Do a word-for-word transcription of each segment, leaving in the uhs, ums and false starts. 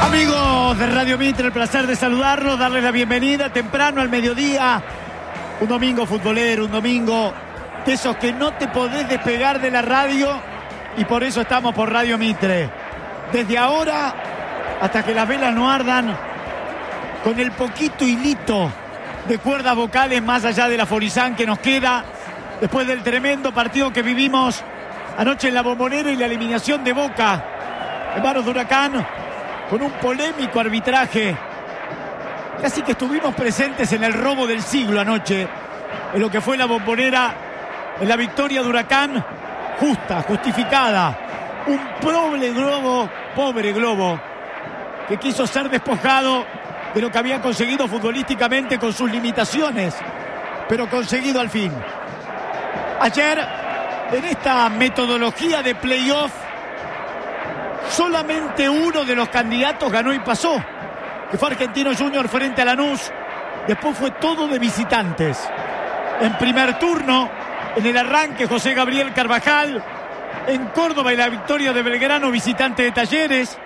Amigos de Radio Mitre, el placer de saludarlos, darles la bienvenida temprano al mediodía. Un domingo futbolero, un domingo de esos que no te podés despegar de la radio, y por eso estamos por Radio Mitre. Desde ahora hasta que las velas no ardan, con el poquito hilito de cuerdas vocales más allá del aforizán que nos queda después del tremendo partido que vivimos anoche en la Bombonera y la eliminación de Boca en manos de Huracán, con un polémico arbitraje. Casi que estuvimos presentes en el robo del siglo anoche, en lo que fue la Bombonera, en la victoria de Huracán, justa, justificada. Un pobre globo, pobre globo, que quiso ser despojado de lo que había conseguido futbolísticamente con sus limitaciones, pero conseguido al fin. Ayer, en esta metodología de playoff, solamente uno de los candidatos ganó y pasó, que fue Argentinos Juniors frente a Lanús. Después fue todo de visitantes. En primer turno, en el arranque, José Gabriel Carvajal. En Córdoba, y la victoria de Belgrano, visitante de Talleres.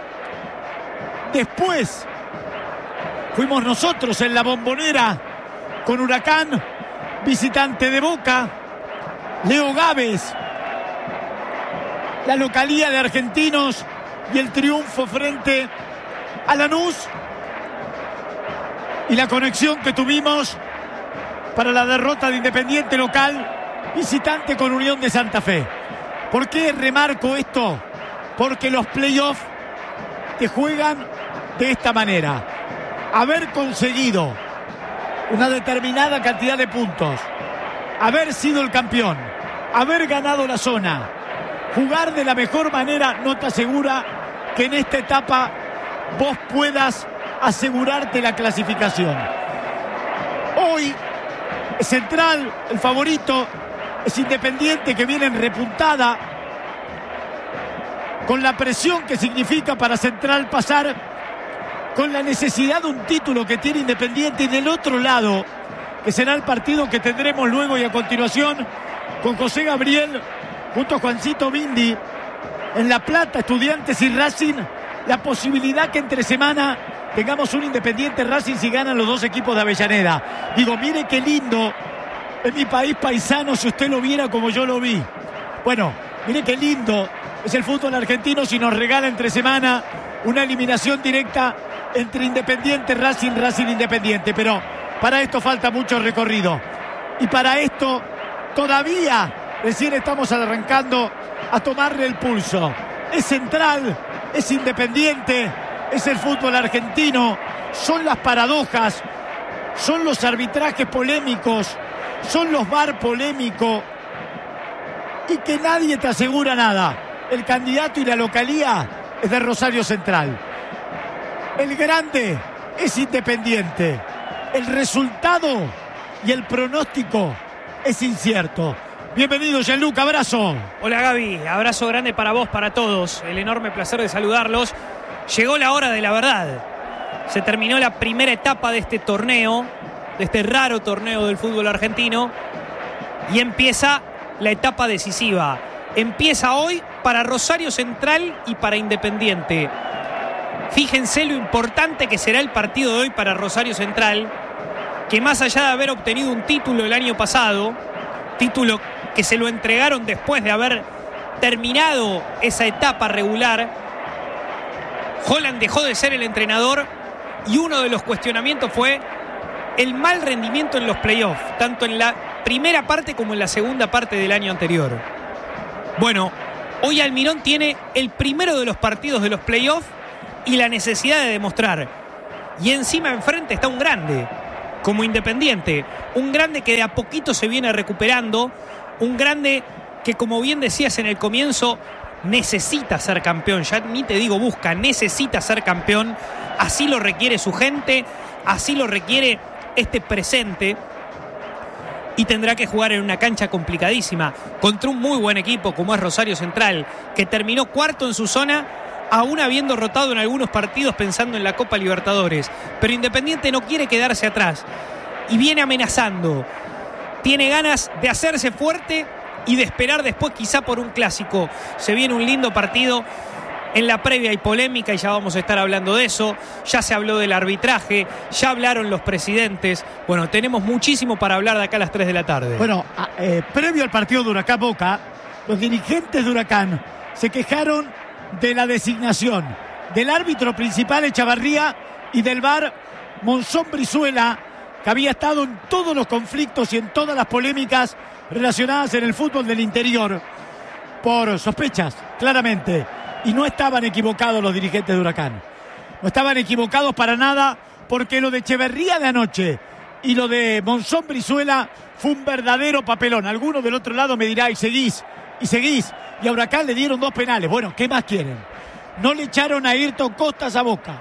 Después fuimos nosotros en la Bombonera con Huracán, visitante de Boca. Leo Gávez, la localía de Argentinos y el triunfo frente a Lanús, y la conexión que tuvimos para la derrota de Independiente local, visitante con Unión de Santa Fe. ¿Por qué remarco esto? Porque los playoffs te juegan de esta manera. Haber conseguido una determinada cantidad de puntos, haber sido el campeón, haber ganado la zona, jugar de la mejor manera, no te asegura que en esta etapa vos puedas asegurarte la clasificación. Hoy es Central el favorito, es Independiente que viene en repuntada, con la presión que significa para Central pasar, con la necesidad de un título que tiene Independiente, y del otro lado, que será el partido que tendremos luego y a continuación, con José Gabriel junto a Juancito Bindi en La Plata, Estudiantes y Racing, la posibilidad que entre semana tengamos un Independiente Racing si ganan los dos equipos de Avellaneda. Digo, mire qué lindo en mi país paisano, si usted lo viera como yo lo vi. Bueno, mire qué lindo es el fútbol argentino si nos regala entre semana una eliminación directa entre Independiente Racing, Racing Independiente. Pero para esto falta mucho recorrido, y para esto todavía recién estamos arrancando a tomarle el pulso. Es Central, es Independiente, es el fútbol argentino, son las paradojas, son los arbitrajes polémicos, son los V A R polémicos, y que nadie te asegura nada. El candidato y la localía es de Rosario Central. El grande es Independiente. El resultado y el pronóstico es incierto. Bienvenido, Gianluca, abrazo. Hola, Gaby, abrazo grande para vos, para todos. El enorme placer de saludarlos. Llegó la hora de la verdad. Se terminó la primera etapa de este torneo, de este raro torneo del fútbol argentino, y empieza la etapa decisiva. Empieza hoy para Rosario Central y para Independiente. Fíjense lo importante que será el partido de hoy para Rosario Central, que más allá de haber obtenido un título el año pasado, título que se lo entregaron después de haber terminado esa etapa regular, Holland dejó de ser el entrenador, y uno de los cuestionamientos fue el mal rendimiento en los playoffs, tanto en la primera parte como en la segunda parte del año anterior. Bueno, hoy Almirón tiene el primero de los partidos de los playoffs y la necesidad de demostrar. Y encima enfrente está un grande, como Independiente. Un grande que de a poquito se viene recuperando. Un grande que, como bien decías en el comienzo, necesita ser campeón. Ya ni te digo busca, necesita ser campeón. Así lo requiere su gente, así lo requiere este presente. Y tendrá que jugar en una cancha complicadísima contra un muy buen equipo como es Rosario Central, que terminó cuarto en su zona, aún habiendo rotado en algunos partidos pensando en la Copa Libertadores. Pero Independiente no quiere quedarse atrás y viene amenazando. Tiene ganas de hacerse fuerte y de esperar después quizá por un clásico. Se viene un lindo partido En la previa hay polémica y ya vamos a estar hablando de eso. Ya se habló del arbitraje, ya hablaron los presidentes. Bueno, tenemos muchísimo para hablar de acá a las tres de la tarde. Bueno, eh, previo al partido de Huracán Boca, los dirigentes de Huracán se quejaron de la designación del árbitro principal Echavarría y del V A R Monzón Brizuela, que había estado en todos los conflictos y en todas las polémicas relacionadas en el fútbol del interior por sospechas, claramente. Y no estaban equivocados los dirigentes de Huracán. No estaban equivocados para nada, porque lo de Echeverría de anoche y lo de Monzón Brizuela fue un verdadero papelón. Alguno del otro lado me dirá, y seguís, y seguís. Y a Huracán le dieron dos penales. Bueno, ¿qué más quieren? No le echaron a Ayrton Costas a Boca.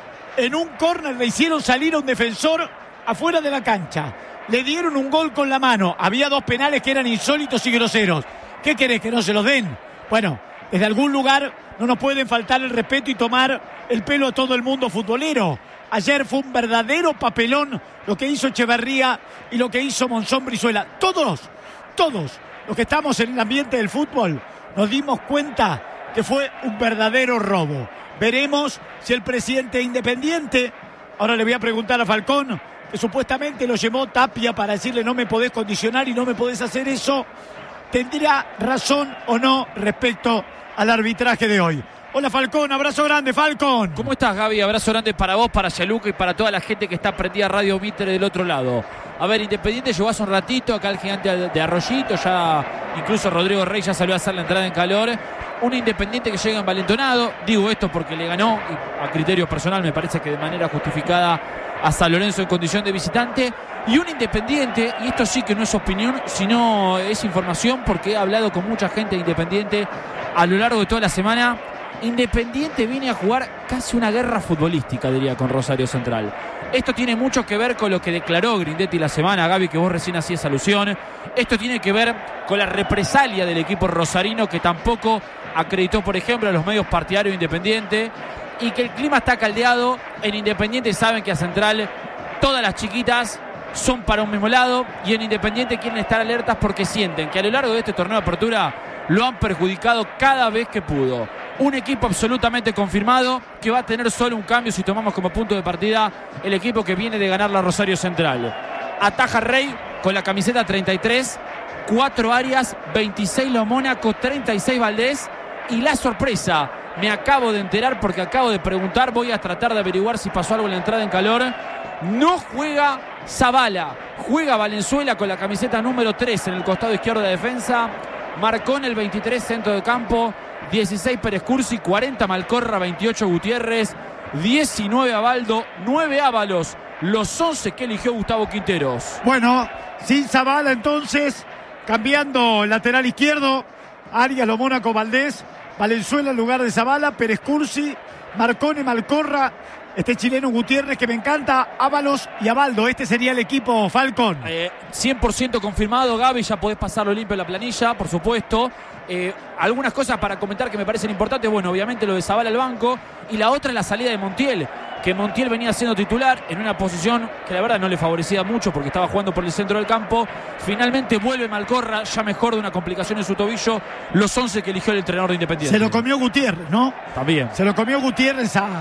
En un córner le hicieron salir a un defensor afuera de la cancha. Le dieron un gol con la mano. Había dos penales que eran insólitos y groseros. ¿Qué querés, que no se los den? Bueno, desde algún lugar no nos pueden faltar el respeto y tomar el pelo a todo el mundo futbolero. Ayer fue un verdadero papelón lo que hizo Echeverría y lo que hizo Monzón Brizuela. Todos, todos los que estamos en el ambiente del fútbol nos dimos cuenta que fue un verdadero robo. Veremos si el presidente Independiente, ahora le voy a preguntar a Falcón, que supuestamente lo llamó Tapia para decirle no me podés condicionar y no me podés hacer eso, tendrá razón o no respecto al arbitraje de hoy. Hola Falcón, abrazo grande Falcón. ¿Cómo estás, Gaby? Abrazo grande para vos, para Yaluca y para toda la gente que está prendida a Radio Mitre del otro lado. A ver, Independiente llegó hace un ratito, acá el gigante de Arroyito, ya incluso Rodrigo Rey ya salió a hacer la entrada en calor. Un Independiente que llega envalentonado, digo esto porque le ganó, y a criterio personal me parece que de manera justificada, a San Lorenzo en condición de visitante. Y un Independiente, y esto sí que no es opinión, sino es información porque he hablado con mucha gente de Independiente a lo largo de toda la semana. Independiente viene a jugar casi una guerra futbolística, diría, con Rosario Central. Esto tiene mucho que ver con lo que declaró Grindetti la semana, Gaby, que vos recién hacías alusión. Esto tiene que ver con la represalia del equipo rosarino, que tampoco acreditó, por ejemplo, a los medios partidarios de Independiente, y que el clima está caldeado. En Independiente saben que a Central todas las chiquitas son para un mismo lado, y en Independiente quieren estar alertas porque sienten que a lo largo de este torneo de apertura lo han perjudicado cada vez que pudo. Un equipo absolutamente confirmado que va a tener solo un cambio si tomamos como punto de partida el equipo que viene de ganar la Rosario Central. Ataja Rey con la camiseta treinta y tres, cuatro Arias, veintiséis Lo Mónaco, treinta y seis Valdés. Y la sorpresa, me acabo de enterar porque acabo de preguntar, voy a tratar de averiguar si pasó algo en la entrada en calor. No juega Zavala, juega Valenzuela con la camiseta número tres en el costado izquierdo de defensa. Marcón el veintitrés, centro de campo, dieciséis Pérez Cursi, cuarenta Malcorra, veintiocho Gutiérrez, diecinueve Abaldo, nueve Ábalos, los once que eligió Gustavo Quinteros. Bueno, sin Zavala entonces, cambiando el lateral izquierdo, Arias, Lo Mónaco, Valdés, Valenzuela en lugar de Zavala, Pérez Cursi, Marcone, Malcorra, este chileno Gutiérrez que me encanta, Ábalos y Abaldo. Este sería el equipo, Falcón. Eh, cien por ciento confirmado, Gaby, ya podés pasarlo limpio en la planilla, por supuesto. Eh, algunas cosas para comentar que me parecen importantes. Bueno, obviamente lo de Zavala al banco, y la otra es la salida de Montiel, que Montiel venía siendo titular en una posición que la verdad no le favorecía mucho porque estaba jugando por el centro del campo. Finalmente vuelve Malcorra, ya mejor de una complicación en su tobillo, los once que eligió el entrenador de Independiente. Se lo comió Gutiérrez, ¿no? También. Se lo comió Gutiérrez a,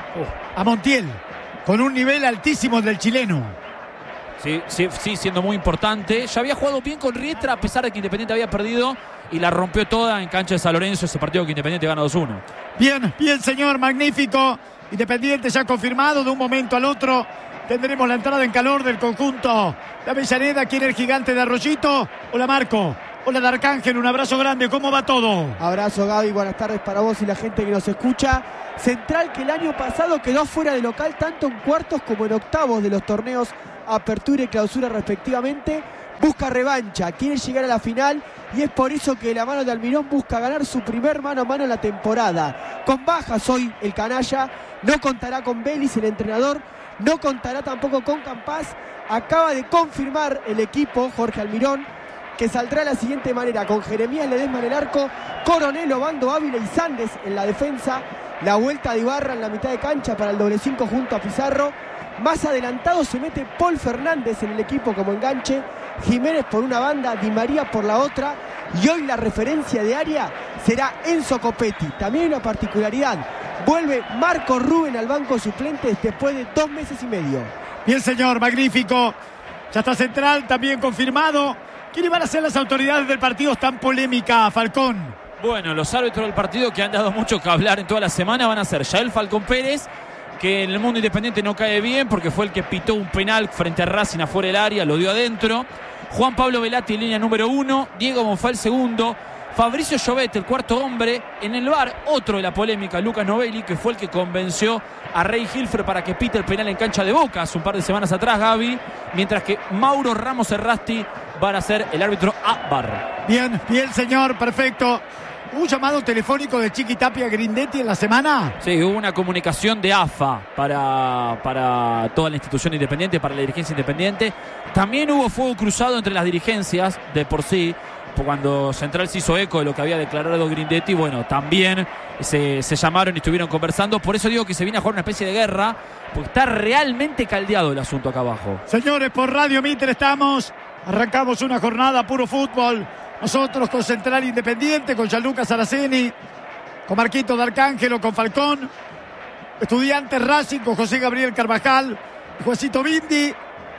a Montiel, con un nivel altísimo del chileno. Sí, sí, sí, siendo muy importante. Ya había jugado bien con Riestra a pesar de que Independiente había perdido, y la rompió toda en cancha de San Lorenzo, ese partido que Independiente gana dos uno. Bien, bien señor, magnífico. Independiente ya confirmado, de un momento al otro tendremos la entrada en calor del conjunto de Avellaneda, aquí en el gigante de Arroyito. Hola Marco, hola de Arcángel, un abrazo grande, ¿cómo va todo? Abrazo Gaby, buenas tardes para vos y la gente que nos escucha. Central que el año pasado quedó fuera de local tanto en cuartos como en octavos de los torneos Apertura y Clausura respectivamente, busca revancha, quiere llegar a la final, y es por eso que de la mano de Almirón busca ganar su primer mano a mano en la temporada. Con bajas hoy el canalla, no contará con Vélez, el entrenador, no contará tampoco con Campás. Acaba de confirmar el equipo Jorge Almirón que saldrá de la siguiente manera: con Jeremías Ledesma en el arco, Coronel, Obando, Ávila y Sandes en la defensa, la vuelta de Ibarra en la mitad de cancha para el doble cinco junto a Pizarro. Más adelantado se mete Paul Fernández en el equipo como enganche, Jiménez por una banda, Di María por la otra, y hoy la referencia de área será Enzo Copetti. También hay una particularidad, vuelve Marco Rubén al banco suplente después de dos meses y medio. Bien, señor, magnífico. Ya está Central también confirmado. ¿Quiénes van a ser las autoridades del partido tan polémica, Falcón? Bueno, los árbitros del partido que han dado mucho que hablar en toda la semana van a ser Yael Falcón Pérez, que en el mundo independiente no cae bien porque fue el que pitó un penal frente a Racing afuera del área, lo dio adentro. Juan Pablo Velati en línea número uno, Diego Monfal segundo, Fabricio Llobet, el cuarto hombre. En el V A R, otro de la polémica, Lucas Novelli, que fue el que convenció a Rey Hilfer para que pite el penal en cancha de Boca hace un par de semanas atrás, Gaby. Mientras que Mauro Ramos Errasti van a ser el árbitro A V A R. Bien, bien, señor, perfecto. ¿Hubo un llamado telefónico de Chiqui Tapia Grindetti en la semana? Sí, hubo una comunicación de A F A para, para toda la institución independiente, para la dirigencia independiente. También hubo fuego cruzado entre las dirigencias de por sí. Cuando Central se hizo eco de lo que había declarado Grindetti, bueno, también se, se llamaron y estuvieron conversando. Por eso digo que se viene a jugar una especie de guerra, porque está realmente caldeado el asunto acá abajo. Señores, por Radio Mitre estamos. Arrancamos una jornada puro fútbol. Nosotros con Central Independiente, con Gianluca Saraceni, con Marquito D'Arcángelo, con Falcón. Estudiantes Racing, con José Gabriel Carvajal y Juancito Bindi.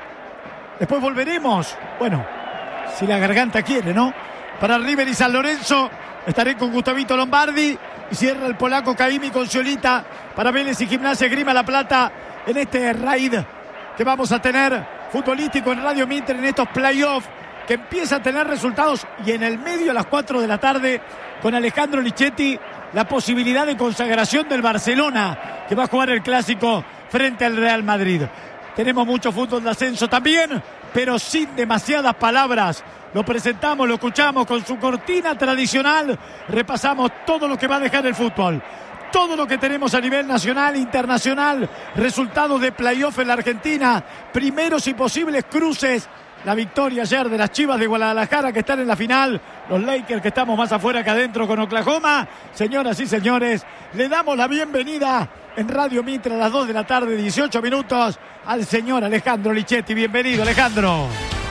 Después volveremos. Bueno, si la garganta quiere, ¿no? Para River y San Lorenzo. Estaré con Gustavito Lombardi. Y cierra el polaco Caimi con Ciolita para Vélez y Gimnasia Grima La Plata en este raid que vamos a tener futbolístico en Radio Mitre en estos playoffs que empieza a tener resultados. Y en el medio a las cuatro de la tarde con Alejandro Lichetti la posibilidad de consagración del Barcelona, que va a jugar el clásico frente al Real Madrid. Tenemos mucho fútbol de ascenso también, pero sin demasiadas palabras. Lo presentamos, lo escuchamos con su cortina tradicional. Repasamos todo lo que va a dejar el fútbol, todo lo que tenemos a nivel nacional e internacional, resultados de playoff en la Argentina, primeros y posibles cruces. La victoria ayer de las Chivas de Guadalajara, que están en la final. Los Lakers, que estamos más afuera que adentro con Oklahoma. Señoras y señores, le damos la bienvenida en Radio Mitre a las dos de la tarde, dieciocho minutos, al señor Alejandro Lichetti. Bienvenido, Alejandro.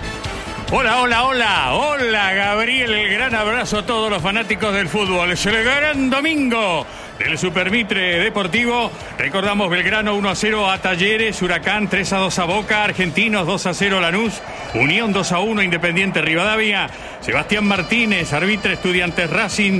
Hola, hola, hola, hola Gabriel, el gran abrazo a todos los fanáticos del fútbol. Es el gran domingo del Super Mitre Deportivo. Recordamos Belgrano uno a cero a Talleres, Huracán tres a dos a Boca, Argentinos dos a cero Lanús, Unión dos a uno Independiente Rivadavia, Sebastián Martínez, arbitra Estudiantes Racing,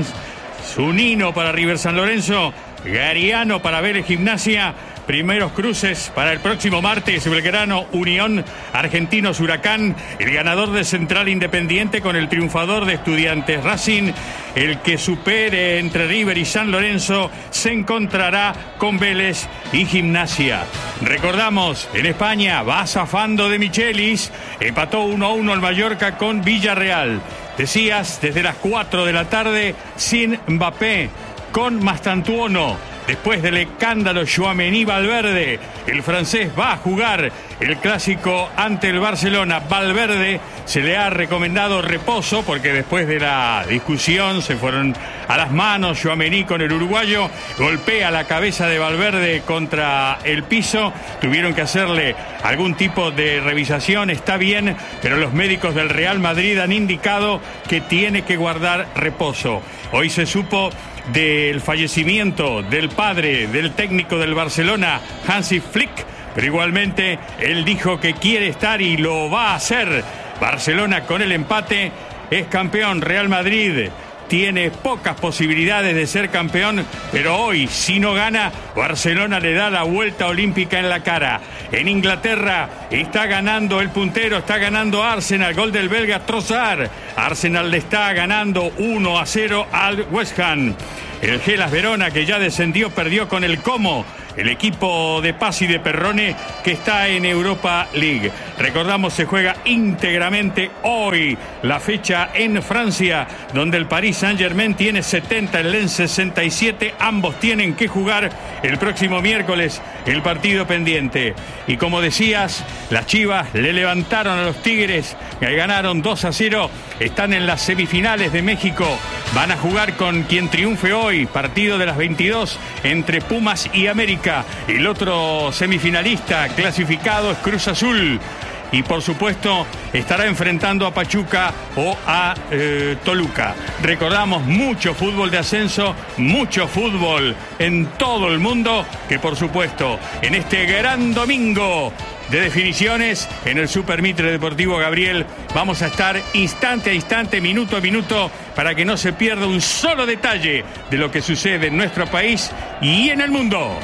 Zunino para River San Lorenzo, Gariano para Vélez Gimnasia. Primeros cruces para el próximo martes, Belgrano, Unión, Argentinos, Huracán, el ganador de Central Independiente con el triunfador de Estudiantes Racing, el que supere entre River y San Lorenzo se encontrará con Vélez y Gimnasia. Recordamos, en España va zafando de Michelis, empató uno a uno el Mallorca con Villarreal. Decías, desde las cuatro de la tarde, sin Mbappé, con Mastantuono. Después del escándalo Tchouaméni Valverde, el francés va a jugar el clásico ante el Barcelona. Valverde se le ha recomendado reposo porque después de la discusión se fueron a las manos Tchouaméni con el uruguayo, golpea la cabeza de Valverde contra el piso, tuvieron que hacerle algún tipo de revisación, está bien, pero los médicos del Real Madrid han indicado que tiene que guardar reposo. Hoy se supo del fallecimiento del padre del técnico del Barcelona, Hansi Flick, pero igualmente él dijo que quiere estar y lo va a hacer. Barcelona con el empate es campeón. Real Madrid tiene pocas posibilidades de ser campeón, pero hoy, si no gana, Barcelona le da la vuelta olímpica en la cara. En Inglaterra está ganando el puntero, está ganando Arsenal, gol del belga Trossard. Arsenal le está ganando uno a cero al West Ham. El Hellas Verona, que ya descendió, perdió con el Como, el equipo de Paz y de Perrone, que está en Europa League. Recordamos, se juega íntegramente hoy la fecha en Francia, donde el Paris Saint-Germain tiene setenta, el Lens sesenta y siete. Ambos tienen que jugar el próximo miércoles el partido pendiente. Y como decías, las Chivas le levantaron a los Tigres, que ganaron dos a cero. Están en las semifinales de México. Van a jugar con quien triunfe hoy. Partido de las veintidós entre Pumas y América. El otro semifinalista clasificado es Cruz Azul. y por supuesto estará enfrentando a Pachuca o a eh, Toluca. Recordamos mucho fútbol de ascenso, mucho fútbol en todo el mundo, que por supuesto en este gran domingo de definiciones en el Super Mitre Deportivo Gabriel vamos a estar instante a instante, minuto a minuto, para que no se pierda un solo detalle de lo que sucede en nuestro país y en el mundo.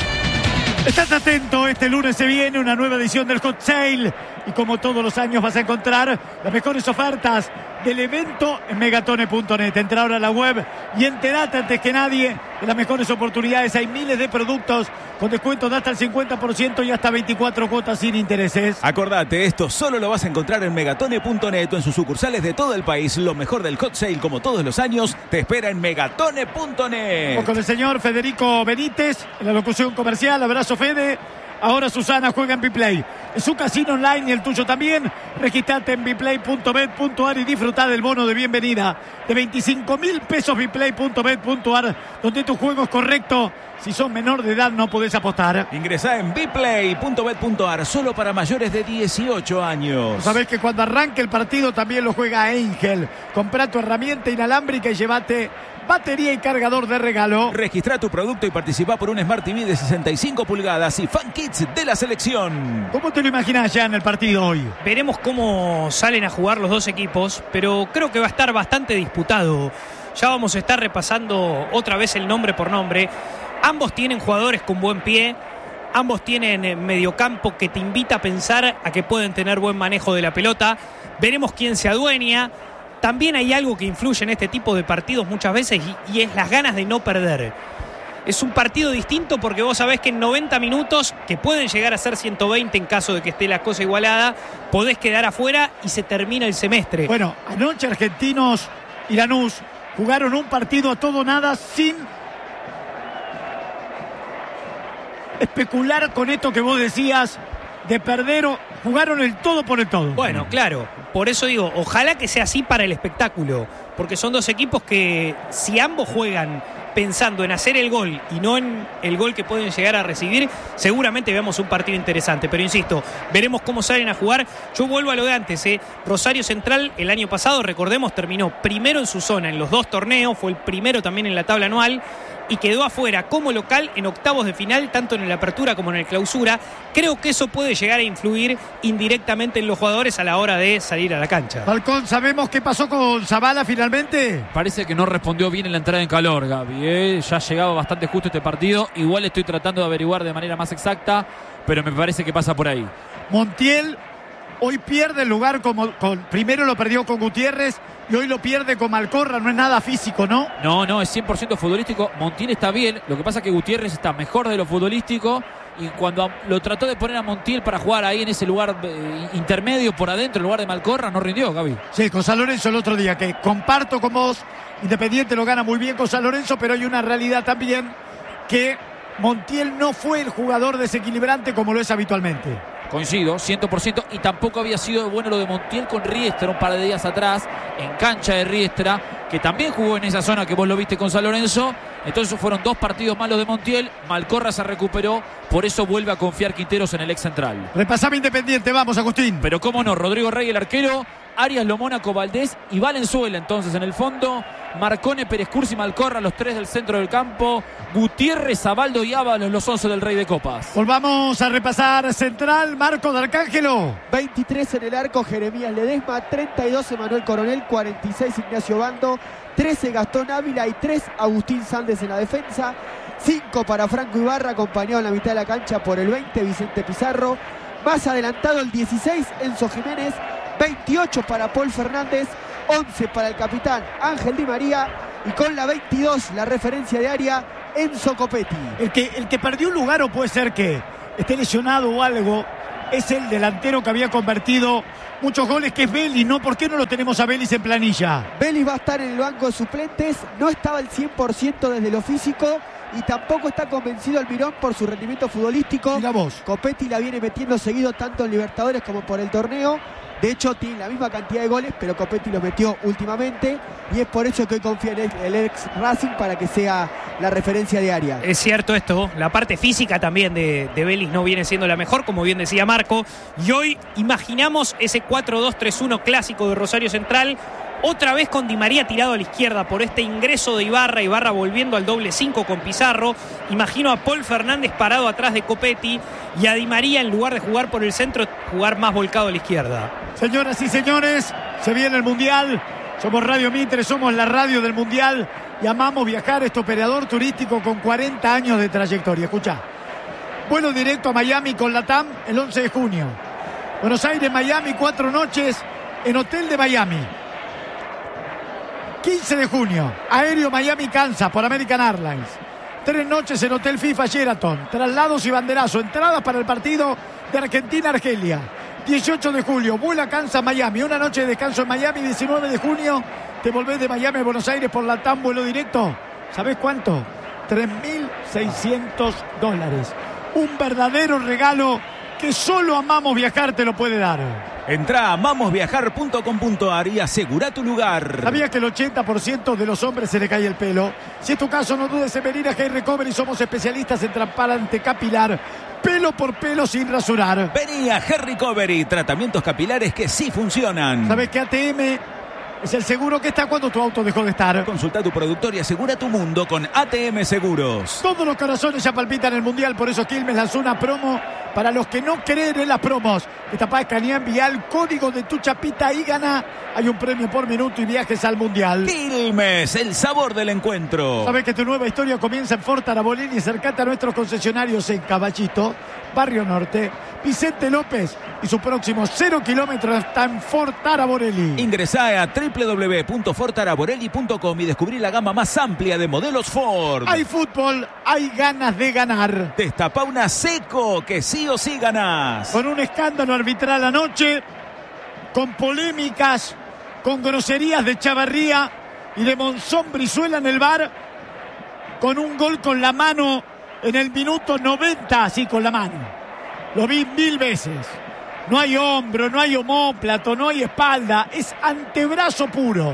Estás atento, este lunes se viene una nueva edición del Hot Sale y como todos los años vas a encontrar las mejores ofertas del evento en megatone punto net. Entra ahora a la web y entérate antes que nadie de las mejores oportunidades. Hay miles de productos con descuentos de hasta el cincuenta por ciento y hasta veinticuatro cuotas sin intereses. Acordate, esto solo lo vas a encontrar en megatone punto net o en sus sucursales de todo el país. Lo mejor del Hot Sale, como todos los años, te espera en megatone punto net. Con el señor Federico Benítez en la locución comercial. Abrazo, Fede. Ahora Susana juega en Biplay. Es su casino online y el tuyo también. Registrate en biplay punto bet punto ar y disfruta del bono de bienvenida de veinticinco mil pesos. biplay punto bet punto ar, donde tu juego es correcto. Si sos menor de edad no podés apostar. Ingresá en biplay punto bet punto ar, solo para mayores de dieciocho años. Sabés que cuando arranque el partido también lo juega Angel. Comprá tu herramienta inalámbrica y llévate batería y cargador de regalo. Registrá tu producto y participá por un Smart T V de sesenta y cinco pulgadas y Fan Kids de la selección. ¿Cómo te lo imaginás ya en el partido hoy? Veremos cómo salen a jugar los dos equipos, pero creo que va a estar bastante disputado. Ya vamos a estar repasando otra vez el nombre por nombre. Ambos tienen jugadores con buen pie, ambos tienen mediocampo que te invita a pensar a que pueden tener buen manejo de la pelota. Veremos quién se adueña. También hay algo que influye en este tipo de partidos muchas veces y, y es las ganas de no perder. Es un partido distinto porque vos sabés que en noventa minutos, que pueden llegar a ser ciento veinte en caso de que esté la cosa igualada, podés quedar afuera y se termina el semestre. Bueno, anoche Argentinos y Lanús jugaron un partido a todo nada sin especular con esto que vos decías de perder, o jugaron el todo por el todo. Bueno, claro, por eso digo, ojalá que sea así para el espectáculo, porque son dos equipos que si ambos juegan pensando en hacer el gol y no en el gol que pueden llegar a recibir, seguramente veamos un partido interesante, pero insisto, veremos cómo salen a jugar. Yo vuelvo a lo de antes, ¿eh? Rosario Central el año pasado, recordemos, terminó primero en su zona en los dos torneos, fue el primero también en la tabla anual y quedó afuera como local en octavos de final, tanto en la apertura como en el clausura. Creo que eso puede llegar a influir indirectamente en los jugadores a la hora de salir a la cancha. Falcón, ¿sabemos qué pasó con Zavala finalmente? Parece que no respondió bien en la entrada en calor, Gaby, ¿eh? Ya llegaba bastante justo este partido. Igual estoy tratando de averiguar de manera más exacta, pero me parece que pasa por ahí. Montiel hoy pierde el lugar, como con, primero lo perdió con Gutiérrez y hoy lo pierde con Malcorra. No es nada físico, ¿no? No, no, es cien por ciento futbolístico. Montiel está bien, lo que pasa es que Gutiérrez está mejor de lo futbolístico y cuando lo trató de poner a Montiel para jugar ahí en ese lugar eh, intermedio por adentro, en lugar de Malcorra, no rindió, Gaby. Sí, con San Lorenzo el otro día, que comparto con vos, Independiente lo gana muy bien con San Lorenzo, pero hay una realidad también que Montiel no fue el jugador desequilibrante como lo es habitualmente. Coincido, cien por ciento, y tampoco había sido bueno lo de Montiel con Riestra un par de días atrás, en cancha de Riestra, que también jugó en esa zona que vos lo viste con San Lorenzo. Entonces fueron dos partidos malos de Montiel. Malcorra se recuperó, por eso vuelve a confiar Quinteros en el ex central. Repasame Independiente, vamos, Agustín. Pero cómo no, Rodrigo Rey el arquero, Arias, Lomónaco, Valdés y Valenzuela entonces en el fondo. Marcone, Pérez Cursi, Malcorra, los tres del centro del campo. Gutiérrez, Zabaldo y Ábalos, los once del Rey de Copas. Volvamos a repasar central, Marco de Arcángelo. veintitrés en el arco, Jeremías Ledesma. treinta y dos Emanuel Coronel. cuarenta y seis Ignacio Bando. trece Gastón Ávila y tres Agustín Sández en la defensa. cinco para Franco Ibarra, acompañado en la mitad de la cancha por el veinte Vicente Pizarro. Más adelantado el dieciséis Enzo Jiménez. veintiocho para Paul Fernández. once para el capitán Ángel Di María. Y con la veintidós, la referencia de área, Enzo Copetti. El que, el que perdió un lugar, o puede ser que esté lesionado o algo, es el delantero que había convertido muchos goles, que es Vélez, ¿no? ¿Por qué no lo tenemos a Vélez en planilla? Vélez va a estar en el banco de suplentes. No estaba al cien por ciento desde lo físico y tampoco está convencido Almirón por su rendimiento futbolístico. Mira vos. Copetti la viene metiendo seguido tanto en Libertadores como por el torneo. De hecho, tiene la misma cantidad de goles, pero Copetti los metió últimamente y es por eso que hoy confía en el, el ex Racing para que sea la referencia diaria. Es cierto esto, la parte física también de, de Vélez no viene siendo la mejor, como bien decía Marco, y hoy imaginamos ese cuatro dos tres uno clásico de Rosario Central, otra vez con Di María tirado a la izquierda por este ingreso de Ibarra, Ibarra volviendo al doble cinco con Pizarro. Imagino a Paul Fernández parado atrás de Copetti y a Di María, en lugar de jugar por el centro, jugar más volcado a la izquierda. Señoras y señores, se viene el Mundial. Somos Radio Mitre, somos la radio del Mundial y amamos viajar. Este operador turístico con cuarenta años de trayectoria. Escucha, vuelo directo a Miami con LATAM el once de junio. Buenos Aires, Miami, cuatro noches en Hotel de Miami. quince de junio, aéreo Miami-Kansas por American Airlines. Tres noches en Hotel FIFA Sheraton. Traslados y banderazo. Entradas para el partido de Argentina-Argelia. dieciocho de julio, vuela Kansas-Miami. Una noche de descanso en Miami. diecinueve de junio, te volvés de Miami a Buenos Aires por LATAM, vuelo directo. ¿Sabés cuánto? tres mil seiscientos dólares. Un verdadero regalo que solo Amamos Viajar te lo puede dar. Entrá a amamos viajar punto com punto a r y asegura tu lugar. ¿Sabías que el ochenta por ciento de los hombres se le cae el pelo? Si es tu caso, no dudes en venir a Hair Recovery. Somos especialistas en trasplante capilar, pelo por pelo sin rasurar. Vení a Hair Recovery, tratamientos capilares que sí funcionan. ¿Sabes que A T M es el seguro que está cuando tu auto dejó de estar? Consulta a tu productor y asegura tu mundo con A T M Seguros. Todos los corazones ya palpitan el Mundial, por eso Quilmes lanzó una promo para los que no creen en las promos. Esta escanea, envía el código de tu chapita y gana. Hay un premio por minuto y viajes al Mundial. Quilmes, el sabor del encuentro. Sabes que tu nueva historia comienza en Ford Taraborelli. Acercate a nuestros concesionarios en Caballito, Barrio Norte, Vicente López y su próximo cero kilómetros está en Ford Taraborelli. Ingresá a doble u doble u doble u punto ford taraborelli punto com y descubrí la gama más amplia de modelos Ford. Hay fútbol, hay ganas de ganar. Destapá una Seco que sí o sí ganás. Con un escándalo arbitral anoche, con polémicas, con groserías de Chavarría y de Monzón Brizuela en el V A R, con un gol con la mano en el minuto noventa, así con la mano. Lo vi mil veces. No hay hombro, no hay omóplato, no hay espalda. Es antebrazo puro.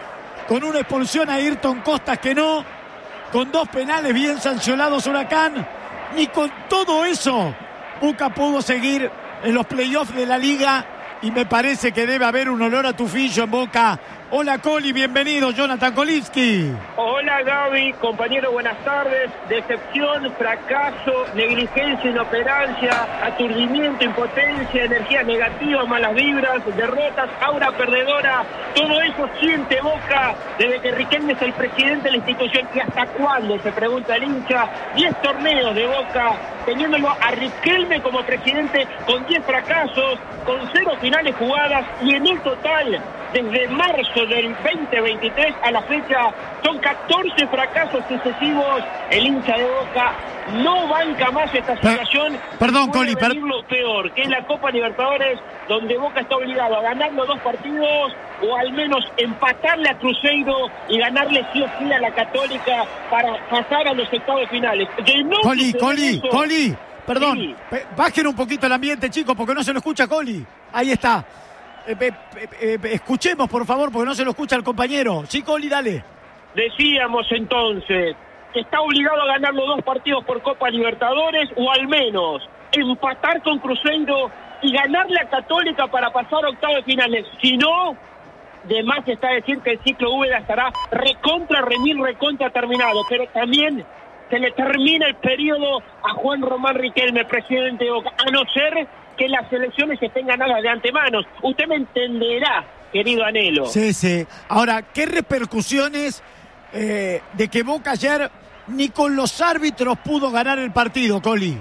Con una expulsión a Ayrton Costas que no. Con dos penales bien sancionados Huracán. Ni con todo eso Boca pudo seguir en los playoffs de la Liga. Y me parece que debe haber un olor a tufillo en Boca. Hola Coli, bienvenido, Jonathan Kolinski. Hola Gaby, compañero, buenas tardes. Decepción, fracaso, negligencia, inoperancia, aturdimiento, impotencia, energía negativa, malas vibras, derrotas, aura perdedora. Todo eso siente Boca desde que Riquelme es el presidente de la institución. ¿Y hasta cuándo? Se pregunta el hincha. Diez torneos de Boca, teniéndolo a Riquelme como presidente, con diez fracasos, con cero finales jugadas, y en el total, desde marzo del veinte veintitrés a la fecha, son catorce fracasos sucesivos. El hincha de Boca no banca más esta situación. Perdón, Coli, per... lo peor, que es la Copa Libertadores, donde Boca está obligado a ganar los dos partidos, o al menos empatarle a Cruzeiro y ganarle sí o sí a la Católica para pasar a los octavos finales. De no Coli, Coli, eso, Coli, perdón, sí. Bajen un poquito el ambiente, chicos, porque no se lo escucha Coli. Ahí está. Eh, eh, eh, escuchemos, por favor, porque no se lo escucha el compañero. Sí, Coli, dale. Decíamos entonces que está obligado a ganar los dos partidos por Copa Libertadores, o al menos empatar con Cruzeiro y ganarle a Católica para pasar a octavos finales. Si no, de más está decir que el ciclo Úbeda estará recontra, remil, recontra terminado. Pero también se le termina el periodo a Juan Román Riquelme, presidente de Boca, a no ser que las elecciones estén ganadas de antemano. Usted me entenderá, querido Anhelo. Sí, sí. Ahora, ¿qué repercusiones eh, de que Boca ayer ni con los árbitros pudo ganar el partido, Coli?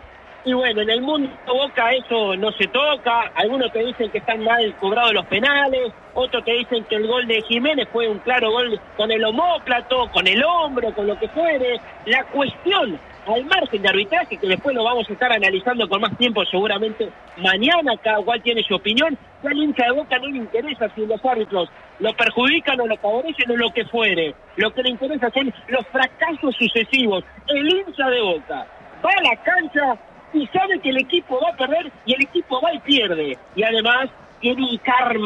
Y bueno, en el mundo de Boca eso no se toca. Algunos te dicen que están mal cobrados los penales, otros te dicen que el gol de Jiménez fue un claro gol con el omóplato, con el hombro, con lo que fuere. La cuestión, al margen de arbitraje, que después lo vamos a estar analizando con más tiempo seguramente mañana, cada cual tiene su opinión, que al hincha de Boca no le interesa si los árbitros lo perjudican o lo favorecen o lo que fuere. Lo que le interesa son los fracasos sucesivos. El hincha de Boca va a la cancha y sabe que el equipo va a perder, y el equipo va y pierde. Y además tiene un karma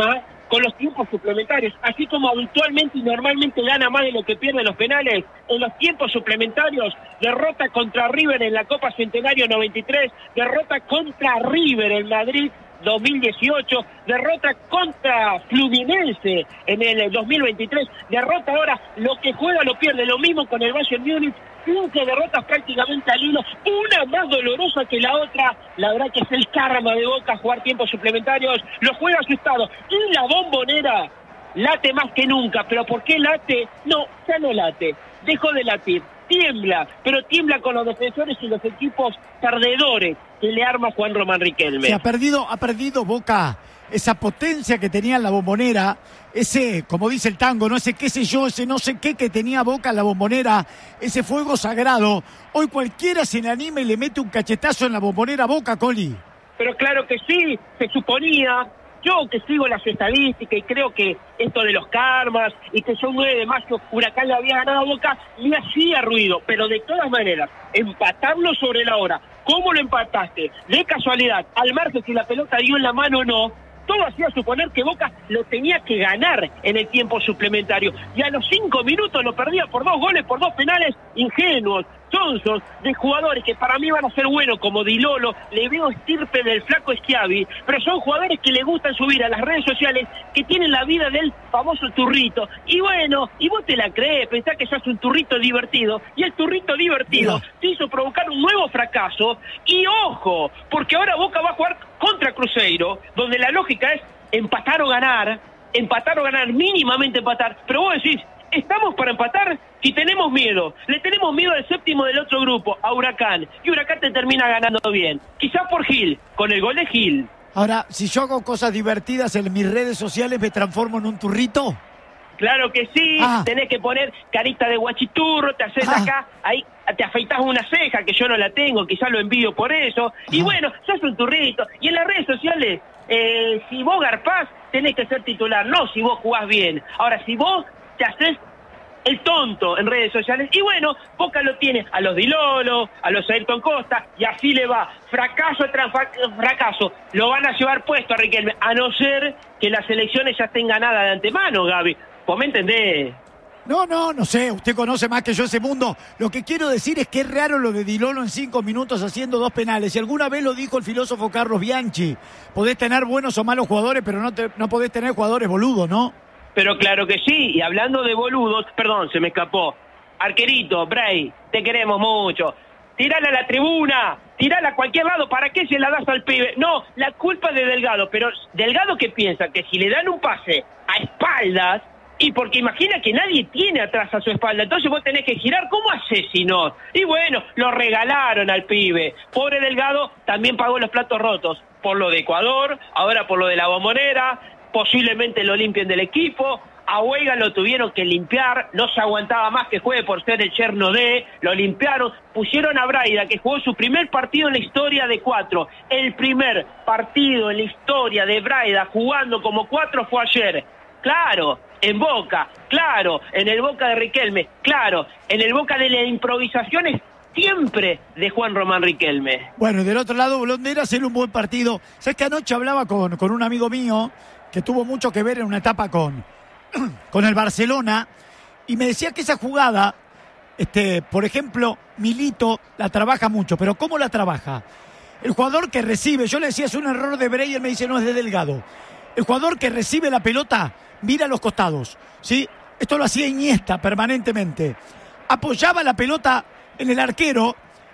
con los tiempos suplementarios, así como habitualmente y normalmente gana más de lo que pierde los penales. En los tiempos suplementarios, derrota contra River en la Copa Centenario noventa y tres, derrota contra River en Madrid dos mil dieciocho, derrota contra Fluminense en el dos mil veintitrés, derrota ahora, lo que juega lo pierde, lo mismo con el Bayern Múnich, cinco derrotas prácticamente al hilo, una más dolorosa que la otra. La verdad que es el karma de Boca jugar tiempos suplementarios, lo juega asustado, y la Bombonera late más que nunca. ¿Pero por qué late? No, ya no late, dejó de latir, tiembla, pero tiembla con los defensores y los equipos perdedores que le arma Juan Román Riquelme. Se ha perdido, ha perdido Boca esa potencia que tenía en la Bombonera, ese, como dice el tango, no ese qué sé yo, ese no sé qué que tenía Boca en la Bombonera, ese fuego sagrado. Hoy cualquiera se le anima y le mete un cachetazo en la Bombonera a Boca, Coli. Pero claro que sí, se suponía. Yo que sigo las estadísticas y creo que esto de los karmas y que son nueve de mayo, Huracán le había ganado a Boca, me hacía ruido, pero de todas maneras, empatarlo sobre la hora. ¿Cómo lo empataste? De casualidad, al margen si la pelota dio en la mano o no, todo hacía suponer que Boca lo tenía que ganar en el tiempo suplementario. Y a los cinco minutos lo perdía por dos goles, por dos penales ingenuos, sonsos, de jugadores que para mí van a ser buenos, como Di Lolo, le veo estirpe del flaco Schiavi, pero son jugadores que le gustan subir a las redes sociales, que tienen la vida del famoso turrito. Y bueno, y vos te la crees, pensás que sos un turrito divertido, y el turrito divertido Mira. te hizo provocar un nuevo fracaso. Y ojo, porque ahora Boca va a jugar contra Cruzeiro, donde la lógica es empatar o ganar, empatar o ganar, mínimamente empatar, pero vos decís, ¿estamos para empatar? Si tenemos miedo, le tenemos miedo al séptimo del otro grupo, a Huracán, y Huracán te termina ganando bien, quizás por Gil, con el gol de Gil. Ahora, si yo hago cosas divertidas en mis redes sociales, ¿me transformo en un turrito? Claro que sí, Ah. tenés que poner carita de guachiturro, te haces Ah. acá, ahí te afeitas una ceja, que yo no la tengo, quizás lo envidio por eso, y Ah. bueno, sos un turrito. Y en las redes sociales, eh, si vos garpás, tenés que ser titular, no si vos jugás bien. Ahora, si vos te haces el tonto en redes sociales, y bueno, Boca lo tiene a los Di Lolo, a los Ayrton Costa, y así le va, fracaso tras fracaso, lo van a llevar puesto a Riquelme, a no ser que las elecciones ya estén ganadas de antemano, Gaby. ¿Vos me entendés? No, no, no sé, usted conoce más que yo ese mundo. Lo que quiero decir es que es raro lo de Di Lolo en cinco minutos haciendo dos penales. Y alguna vez lo dijo el filósofo Carlos Bianchi, podés tener buenos o malos jugadores, pero no, te, no podés tener jugadores boludos, ¿no? Pero claro que sí, y hablando de boludos, perdón, se me escapó. Arquerito, Bray, te queremos mucho. Tirala a la tribuna, tirala a cualquier lado, ¿para qué se la das al pibe? No, la culpa es de Delgado, pero Delgado que piensa que si le dan un pase a espaldas, y porque imagina que nadie tiene atrás a su espalda, entonces vos tenés que girar, ¿cómo haces si no? Y bueno, lo regalaron al pibe. Pobre Delgado también pagó los platos rotos, por lo de Ecuador, ahora por lo de la Bombonera, posiblemente lo limpien del equipo. A Huega lo tuvieron que limpiar, no se aguantaba más que juegue por ser el Cherno D, lo limpiaron, pusieron a Braida, que jugó su primer partido en la historia de cuatro, el primer partido en la historia de Braida jugando como cuatro fue ayer, claro, en Boca, claro, en el Boca de Riquelme, claro, en el Boca de las improvisaciones siempre de Juan Román Riquelme. Bueno, y del otro lado, Blondera hacer un buen partido. ¿Sabes que anoche hablaba con, con un amigo mío que tuvo mucho que ver en una etapa con, con el Barcelona y me decía que esa jugada, este, por ejemplo, Milito la trabaja mucho, pero ¿cómo la trabaja? El jugador que recibe, yo le decía es un error de Breyer, me dice no es de Delgado. El jugador que recibe la pelota mira a los costados, ¿sí? Esto lo hacía Iniesta permanentemente. Apoyaba la pelota en el arquero.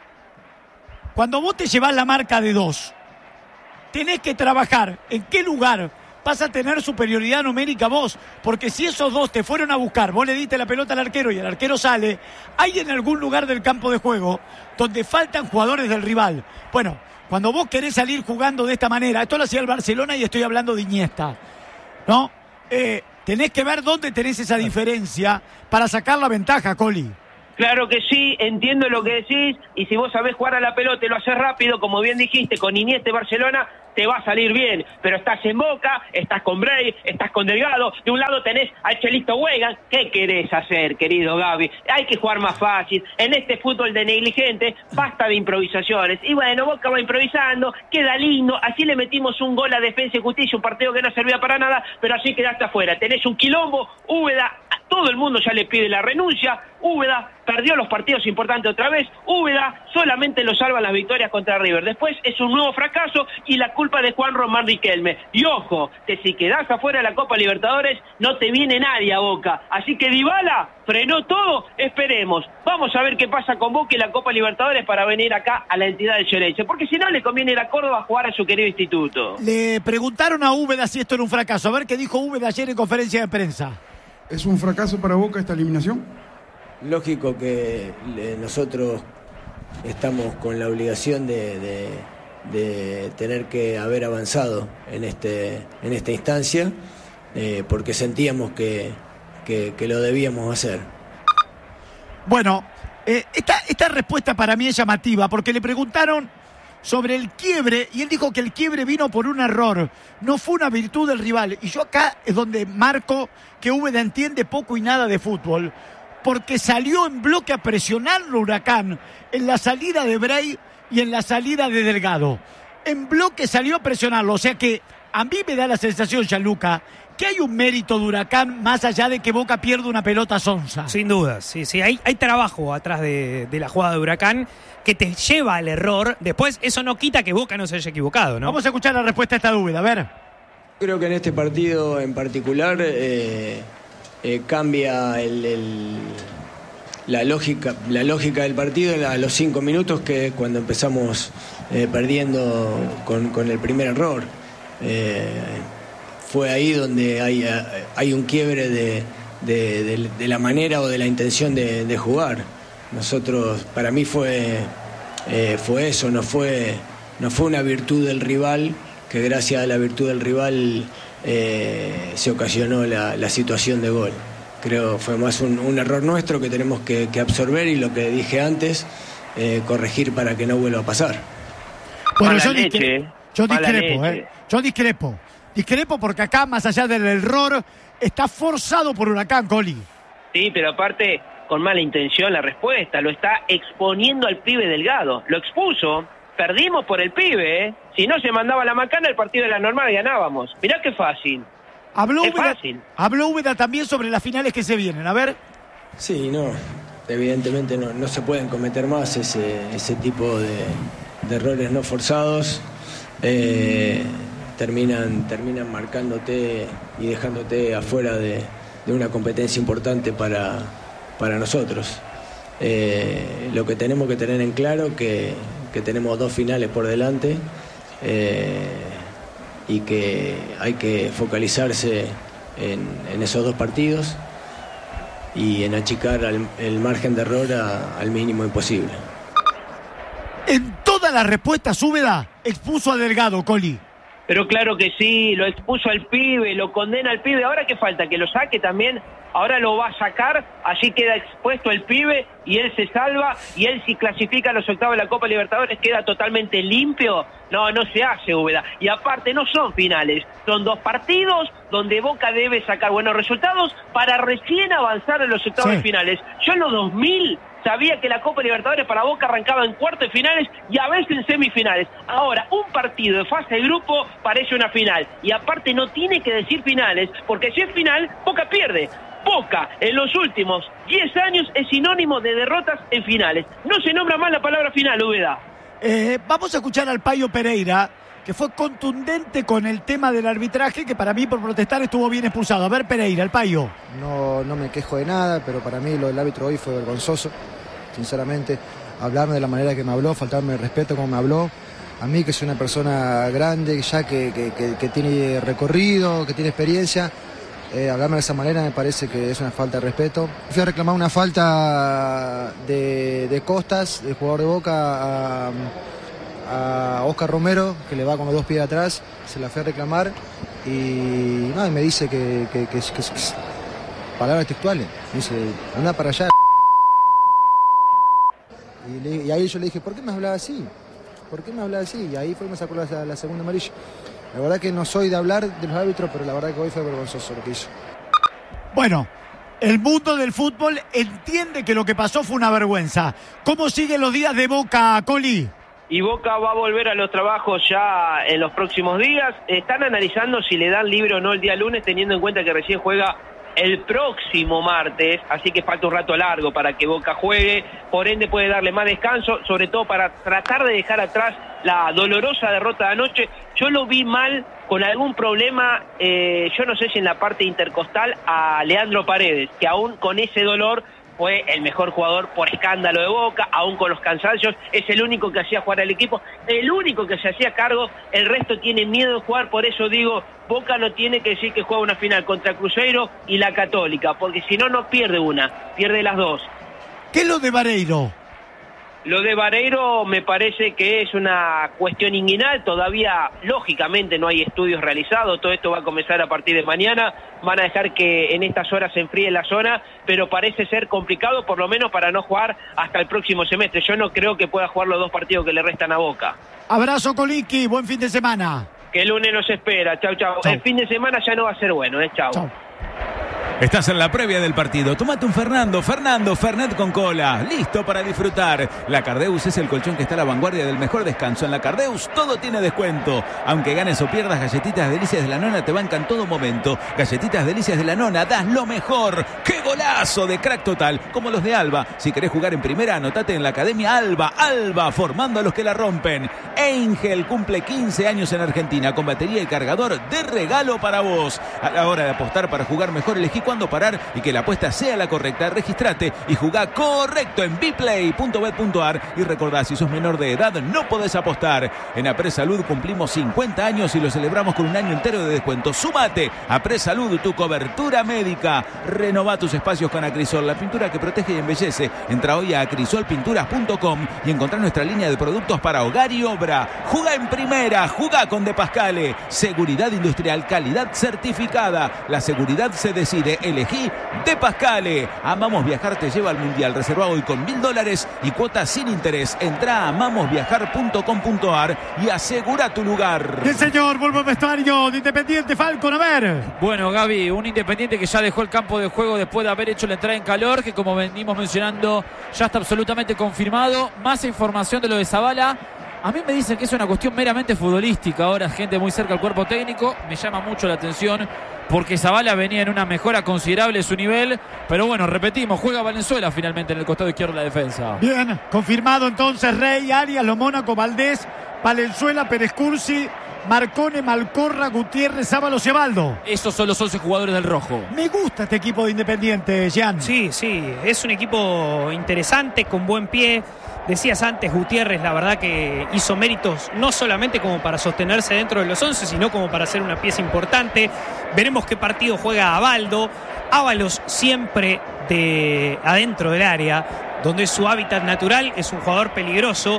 Cuando vos te llevás la marca de dos, tenés que trabajar en qué lugar vas a tener superioridad numérica vos, porque si esos dos te fueron a buscar, vos le diste la pelota al arquero y el arquero sale, hay en algún lugar del campo de juego donde faltan jugadores del rival. Bueno, cuando vos querés salir jugando de esta manera, esto lo hacía el Barcelona y estoy hablando de Iniesta, ¿no? Eh, tenés que ver dónde tenés esa diferencia para sacar la ventaja, Coli. Claro que sí, entiendo lo que decís, y si vos sabés jugar a la pelota y lo haces rápido, como bien dijiste, con Iniesta y Barcelona, te va a salir bien, pero estás en Boca, estás con Bray, estás con Delgado, de un lado tenés al Chelito Weigand. ¿Qué querés hacer, querido Gaby? Hay que jugar más fácil. En este fútbol de negligente, basta de improvisaciones. Y bueno, Boca va improvisando, queda lindo, así le metimos un gol a Defensa y Justicia, un partido que no servía para nada, pero así quedaste afuera. Tenés un quilombo, Úbeda, todo el mundo ya le pide la renuncia, Úbeda perdió los partidos importantes otra vez, Úbeda solamente lo salva las victorias contra River, después es un nuevo fracaso y la culpa de Juan Román Riquelme. Y ojo, que si quedás afuera de la Copa Libertadores no te viene nadie a Boca, así que Dybala frenó todo, esperemos, vamos a ver qué pasa con Boca y la Copa Libertadores para venir acá a la entidad de Xerez, porque si no le conviene ir a Córdoba a jugar a su querido instituto. Le preguntaron a Úbeda si esto era un fracaso, a ver qué dijo Úbeda ayer en conferencia de prensa. ¿Es un fracaso para Boca esta eliminación? Lógico que eh, nosotros estamos con la obligación de, de, de tener que haber avanzado en, este, en esta instancia, eh, porque sentíamos que, que, que lo debíamos hacer. Bueno, eh, esta, esta respuesta para mí es llamativa, porque le preguntaron sobre el quiebre, y él dijo que el quiebre vino por un error, no fue una virtud del rival. Y yo acá es donde marco que Úbeda entiende poco y nada de fútbol, porque salió en bloque a presionarlo Huracán en la salida de Bray y en la salida de Delgado. En bloque salió a presionarlo, o sea que a mí me da la sensación, Gianluca, que hay un mérito de Huracán más allá de que Boca pierda una pelota sonsa. Sin duda, sí, sí, hay, hay trabajo atrás de, de la jugada de Huracán que te lleva al error. Después eso no quita que Boca no se haya equivocado, ¿no? Vamos a escuchar la respuesta a esta Úbeda, a ver. Creo que en este partido en particular eh, eh, cambia el, el, la lógica, la lógica del partido a los cinco minutos, que es cuando empezamos eh, perdiendo con, con el primer error. Eh, fue ahí donde hay, hay un quiebre de, de, de, de la manera o de la intención de, de jugar. Nosotros, para mí fue, eh, fue eso, no fue, no fue una virtud del rival, que gracias a la virtud del rival eh, se ocasionó la, la situación de gol. Creo que fue más un, un error nuestro que tenemos que, que absorber, y lo que dije antes, eh, corregir para que no vuelva a pasar. Bueno, Mala yo, leche, discre yo discrepo, leche. eh. Yo discrepo. Discrepo porque acá, más allá del error, está forzado por Huracán, Coli. Sí, pero aparte, con mala intención la respuesta, lo está exponiendo al pibe Delgado, lo expuso, perdimos por el pibe, ¿eh? Si no se mandaba la macana, el partido era normal y ganábamos. Mirá qué fácil. Habló es Úbeda, fácil. habló Úbeda también sobre las finales que se vienen, a ver. Sí, no, evidentemente no, no se pueden cometer más ese, ese tipo de, de errores no forzados. Eh, terminan, terminan marcándote y dejándote afuera de, de una competencia importante para, para nosotros. Eh, lo que tenemos que tener en claro que, que tenemos dos finales por delante, eh, y que hay que focalizarse en, en esos dos partidos y en achicar al, el margen de error a, al mínimo imposible. En todas las respuestas, Úbeda expuso a Delgado, Coli. Pero claro que sí, lo expuso al pibe, lo condena al pibe. Ahora qué falta, que lo saque también. Ahora lo va a sacar, allí queda expuesto el pibe y él se salva, y él, si clasifica a los octavos de la Copa Libertadores, queda totalmente limpio. No, no se hace, Úbeda. Y aparte no son finales, son dos partidos donde Boca debe sacar buenos resultados para recién avanzar a los octavos Sí. de finales. Yo en los dos mil sabía que la Copa Libertadores para Boca arrancaba en cuartos de finales y a veces en semifinales. Ahora, un partido de fase de grupo parece una final. Y aparte no tiene que decir finales, porque si es final, Boca pierde. Boca, en los últimos diez años, es sinónimo de derrotas en finales. No se nombra más la palabra final, Úbeda. Eh, vamos a escuchar al Payo Pereira, que fue contundente con el tema del arbitraje, que para mí por protestar estuvo bien expulsado. A ver, Pereira, el Payo. No, no me quejo de nada, pero para mí lo del árbitro hoy fue vergonzoso, sinceramente. Hablarme de la manera que me habló, faltarme el respeto como me habló. A mí, que soy una persona grande, ya que, que, que, que tiene recorrido, que tiene experiencia, eh, hablarme de esa manera me parece que es una falta de respeto. Fui a reclamar una falta de, de Costas, del jugador de Boca, a, a Oscar Romero, que le va con los dos pies atrás. Se la fui a reclamar y, no, y me dice que, que, que, que, que, que palabras textuales, me dice, anda para allá. Y, le, y ahí yo le dije, ¿por qué me hablaba así? ¿por qué me habla así? Y ahí fue me sacó la, la segunda amarilla. La verdad que no soy de hablar de los árbitros, pero la verdad que hoy fue vergonzoso lo que hizo. Bueno, el mundo del fútbol entiende que lo que pasó fue una vergüenza. ¿Cómo siguen los días de Boca, Coli? Y Boca va a volver a los trabajos ya en los próximos días. Están analizando si le dan libre o no el día lunes, teniendo en cuenta que recién juega el próximo martes, así que falta un rato largo para que Boca juegue, por ende puede darle más descanso, sobre todo para tratar de dejar atrás la dolorosa derrota de anoche. Yo lo vi mal, con algún problema, eh, yo no sé si en la parte intercostal, a Leandro Paredes, que aún con ese dolor fue el mejor jugador por escándalo de Boca, aún con los cansancios, es el único que hacía jugar al equipo, el único que se hacía cargo, el resto tiene miedo de jugar, por eso digo, Boca no tiene que decir que juega una final contra Cruzeiro y la Católica, porque si no, no pierde una, pierde las dos. ¿Qué es lo de Vareiro? Lo de Vareiro me parece que es una cuestión inguinal, todavía lógicamente no hay estudios realizados, todo esto va a comenzar a partir de mañana, van a dejar que en estas horas se enfríe la zona, pero parece ser complicado por lo menos para no jugar hasta el próximo semestre. Yo no creo que pueda jugar los dos partidos que le restan a Boca. Abrazo, Colinski, buen fin de semana. Que el lunes nos espera, chau, chau. chau. El fin de semana ya no va a ser bueno, eh, chau. chau. Estás en la previa del partido. Tómate un Fernando, Fernando, Fernet con cola. Listo para disfrutar. La Cardeus es el colchón que está a la vanguardia del mejor descanso. En la Cardeus todo tiene descuento. Aunque ganes o pierdas, Galletitas Delicias de la Nona te bancan en todo momento. Galletitas Delicias de la Nona, das lo mejor. ¡Qué golazo de crack total! Como los de Alba. Si querés jugar en primera, anotate en la Academia Alba. Alba, formando a los que la rompen. Angel cumple quince años en Argentina con batería y cargador de regalo para vos. A la hora de apostar para jugar mejor, elegí cuándo parar y que la apuesta sea la correcta. Registrate y jugá correcto en biplay punto bet punto ar y recordá, si sos menor de edad no podés apostar. En APRESalud cumplimos cincuenta años y lo celebramos con un año entero de descuento. Sumate a APRESalud, tu cobertura médica. Renová tus espacios con Acrisol, la pintura que protege y embellece. Entra hoy a acrisol pinturas punto com y encontrá nuestra línea de productos para hogar y obra. Jugá en primera, jugá con De Pascale. Seguridad industrial, calidad certificada. La seguridad se decide, elegí De Pascale. Amamos Viajar te lleva al Mundial. Reserva hoy con mil dólares y cuotas sin interés. Entra a amamos viajar punto com punto ar y asegura tu lugar. El señor, vuelve al vestuario de Independiente, Falcon, a ver. Bueno, Gaby, un Independiente que ya dejó el campo de juego después de haber hecho la entrada en calor, que como venimos mencionando ya está absolutamente confirmado. Más información de lo de Zabala. A mí me dicen que es una cuestión meramente futbolística. Ahora gente muy cerca al cuerpo técnico. Me llama mucho la atención porque Zabala venía en una mejora considerable de su nivel. Pero bueno, repetimos, juega Valenzuela finalmente en el costado izquierdo de la defensa. Bien, confirmado entonces Rey, Arias, Lo Mónaco, Valdés, Valenzuela, Pérez Cursi, Marcone, Malcorra, Gutiérrez, Ábalos y Evaldo. Esos son los once jugadores del rojo. Me gusta este equipo de Independiente, Jean. Sí, sí, es un equipo interesante, con buen pie. Decías antes, Gutiérrez, la verdad que hizo méritos no solamente como para sostenerse dentro de los once, sino como para ser una pieza importante. Veremos qué partido juega Abaldo. Ábalos siempre de adentro del área, donde es su hábitat natural, es un jugador peligroso.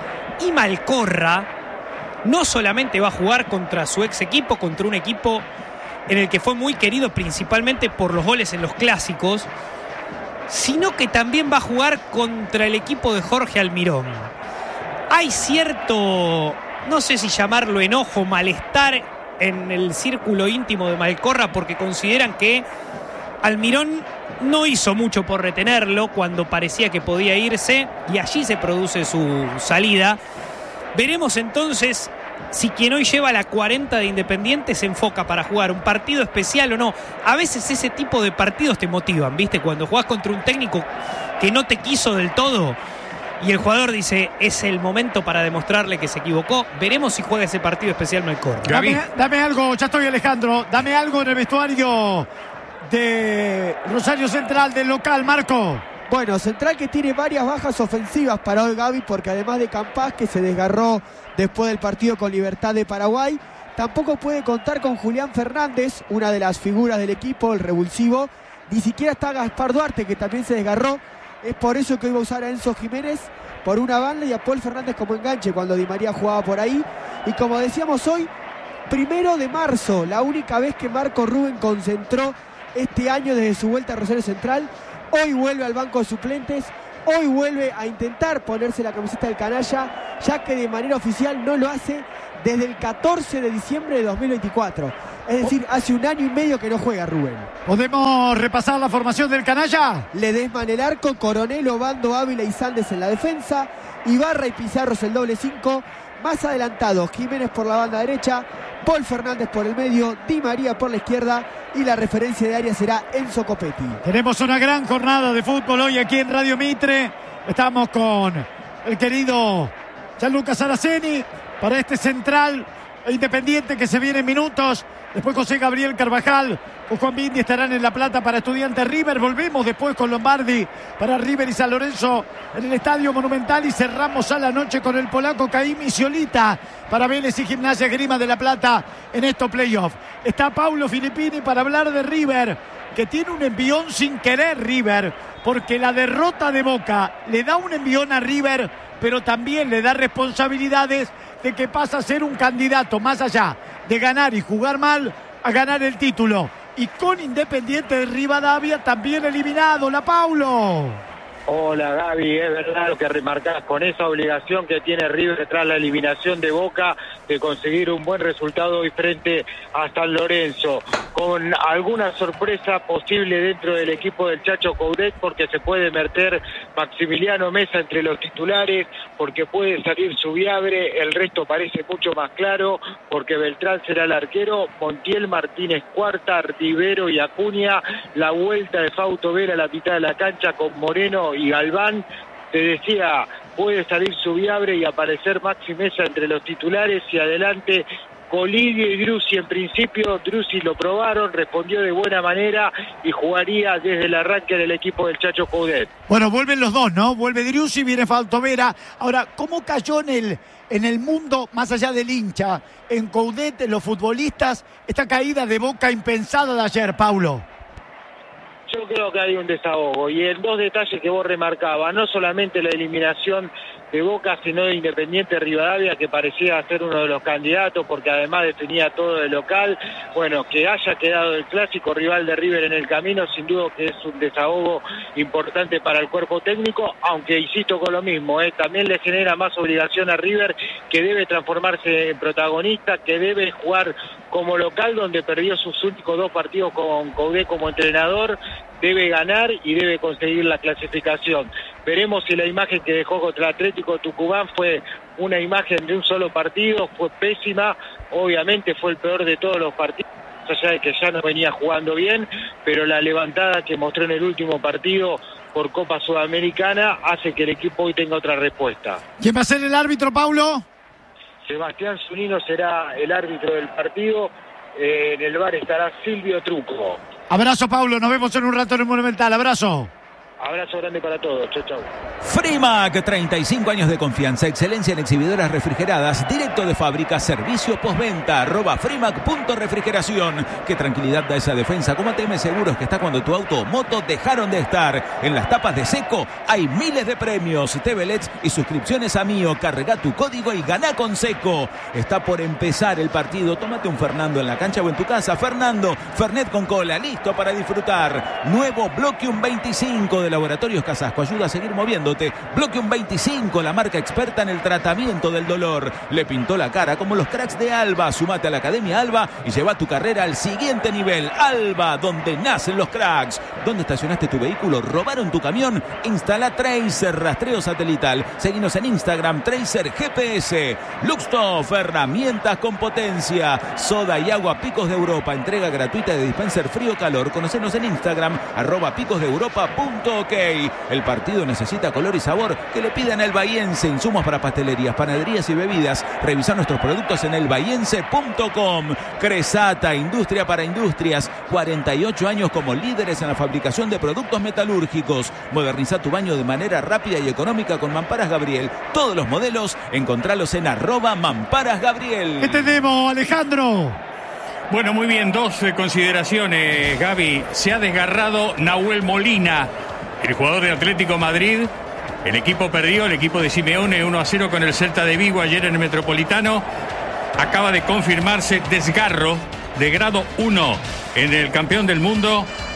Y Malcorra no solamente va a jugar contra su ex equipo, contra un equipo en el que fue muy querido principalmente por los goles en los clásicos, sino que también va a jugar contra el equipo de Jorge Almirón. Hay cierto, no sé si llamarlo enojo, malestar en el círculo íntimo de Malcorra, porque consideran que Almirón no hizo mucho por retenerlo cuando parecía que podía irse, y allí se produce su salida. Veremos entonces si quien hoy lleva la cuarenta de Independiente se enfoca para jugar un partido especial o no. A veces ese tipo de partidos te motivan, ¿viste? Cuando jugás contra un técnico que no te quiso del todo y el jugador dice, es el momento para demostrarle que se equivocó. Veremos si juega ese partido especial Malcorra. Dame, dame algo, ya estoy, Alejandro. Dame algo en el vestuario de Rosario Central, del local, Marco. Bueno, Central que tiene varias bajas ofensivas para hoy, Gaby, porque además de Campás, que se desgarró después del partido con Libertad de Paraguay, tampoco puede contar con Julián Fernández, una de las figuras del equipo, el revulsivo. Ni siquiera está Gaspar Duarte, que también se desgarró. Es por eso que hoy va a usar a Enzo Jiménez por una banda y a Paul Fernández como enganche cuando Di María jugaba por ahí. Y como decíamos hoy, primero de marzo, la única vez que Marco Rubén concentró este año desde su vuelta a Rosario Central. Hoy vuelve al banco de suplentes hoy vuelve a intentar ponerse la camiseta del canalla, ya que de manera oficial no lo hace desde el catorce de diciembre de dos mil veinticuatro. Es decir, hace un año y medio que no juega Rubén. ¿Podemos repasar la formación del canalla? Ledesma en el arco, Coronel, Obando, Ávila y Sández en la defensa, Ibarra y Pizarros el doble cinco, más adelantado Jiménez por la banda derecha, Paul Fernández por el medio, Di María por la izquierda y la referencia de área será Enzo Copetti. Tenemos una gran jornada de fútbol hoy aquí en Radio Mitre. Estamos con el querido Gianluca Saraceni para este Central Independiente que se viene en minutos. Después José Gabriel Carvajal con Juan Bindi estarán en La Plata para Estudiantes River. Volvemos después con Lombardi para River y San Lorenzo en el Estadio Monumental. Y cerramos a la noche con el polaco Caim y Sciolita para Vélez y Gimnasia Esgrima de La Plata en estos playoffs. Está Paulo Filippini para hablar de River, que tiene un envión sin querer River, porque la derrota de Boca le da un envión a River, pero también le da responsabilidades de que pasa a ser un candidato más allá de ganar y jugar mal a ganar el título. Y con Independiente de Rivadavia también eliminado. La Paulo. Hola Gaby, es verdad lo que remarcás, con esa obligación que tiene River tras la eliminación de Boca de conseguir un buen resultado hoy frente a San Lorenzo, con alguna sorpresa posible dentro del equipo del Chacho Coudet, porque se puede meter Maximiliano Mesa entre los titulares, porque puede salir Subiabre, el resto parece mucho más claro, porque Beltrán será el arquero, Montiel, Martínez Cuarta, Rivero y Acuña, la vuelta de Fausto Vera a la mitad de la cancha con Moreno y Galván. Te decía, puede salir Subiabre y aparecer Maxi Mesa entre los titulares, y adelante Colidio y Drusi. En principio Drusi lo probaron, respondió de buena manera y jugaría desde el arranque del equipo del Chacho Coudet. Bueno, vuelven los dos, ¿no? Vuelve Drusi, viene Fausto Vera. Ahora, ¿cómo cayó en el, en el mundo, más allá del hincha, en Coudet, en los futbolistas, esta caída de Boca impensada de ayer, Paulo? Yo creo que hay un desahogo, y en dos detalles que vos remarcabas, no solamente la eliminación de Boca, sino de Independiente Rivadavia, que parecía ser uno de los candidatos, porque además definía todo de local. Bueno, que haya quedado el clásico rival de River en el camino, sin duda que es un desahogo importante para el cuerpo técnico, aunque insisto con lo mismo, ¿eh? también le genera más obligación a River, que debe transformarse en protagonista, que debe jugar como local, donde perdió sus únicos dos partidos con Coudet como entrenador, debe ganar y debe conseguir la clasificación. Veremos si la imagen que dejó contra el Atlético Tucumán fue una imagen de un solo partido, fue pésima, obviamente fue el peor de todos los partidos, más allá de que ya no venía jugando bien, pero la levantada que mostró en el último partido por Copa Sudamericana hace que el equipo hoy tenga otra respuesta. ¿Quién va a ser el árbitro, Paulo? Sebastián Zunino será el árbitro del partido. Eh, en el bar estará Silvio Truco. Abrazo, Paulo, nos vemos en un rato en el Monumental. Abrazo. Abrazo grande para todos. Chau, chau. Frimac, treinta y cinco años de confianza, excelencia en exhibidoras refrigeradas, directo de fábrica, servicio postventa, arroba frimac punto refrigeración. Qué tranquilidad da esa defensa. Como A T M Seguros, que está cuando tu auto o moto dejaron de estar. En las tapas de Seco hay miles de premios, T V L E Ds y suscripciones a Mío. Carga tu código y gana con Seco. Está por empezar el partido. Tómate un Fernando en la cancha o en tu casa. Fernando, Fernet con cola, listo para disfrutar. Nuevo Bloquium veinticinco de Laboratorios Casasco, ayuda a seguir moviéndote. Bloquium veinticinco, la marca experta en el tratamiento del dolor. Le pintó la cara como los cracks de Alba. Sumate a la Academia Alba y lleva tu carrera al siguiente nivel. Alba, donde nacen los cracks. ¿Dónde estacionaste tu vehículo? ¿Robaron tu camión? Instala Tracer, rastreo satelital. Seguinos en Instagram, Tracer G P S. Luxtoff, herramientas con potencia. Soda y agua Picos de Europa, entrega gratuita de dispenser frío-calor. Conocenos en Instagram, arroba picos de europa punto ok. El partido necesita color y sabor, que le pidan al Bahiense. Insumos para pastelerías, panaderías y bebidas. Revisa nuestros productos en el bahiense punto com. Cresata, industria para industrias. cuarenta y ocho años como líderes en la fabricación de productos metalúrgicos. Moderniza tu baño de manera rápida y económica con Mamparas Gabriel. Todos los modelos, encontralos en arroba Mamparas Gabriel. ¿Qué tenemos, Alejandro? Bueno, muy bien, dos eh, consideraciones, Gaby. Se ha desgarrado Nahuel Molina, el jugador de Atlético Madrid. El equipo perdió, el equipo de Simeone, uno a cero con el Celta de Vigo ayer en el Metropolitano. Acaba de confirmarse desgarro de grado uno en el campeón del mundo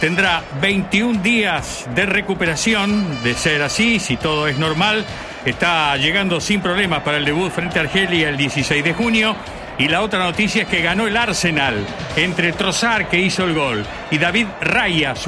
tendrá veintiún días de recuperación. De ser así, si todo es normal, está llegando sin problemas para el debut frente a Argelia el dieciséis de junio. Y la otra noticia es que ganó el Arsenal entre Trossard, que hizo el gol, y David Raya,